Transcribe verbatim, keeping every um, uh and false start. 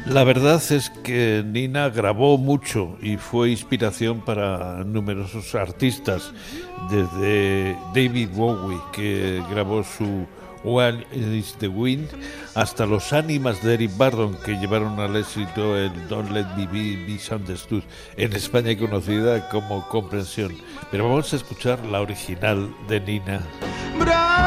La verdad es que Nina grabó mucho y fue inspiración para numerosos artistas, desde David Bowie, que grabó su One is the Wind, hasta los ánimas de Eric Burdon, que llevaron al éxito el Don't Let Me Be Misunderstood, en España conocida como Comprensión. Pero vamos a escuchar la original de Nina. But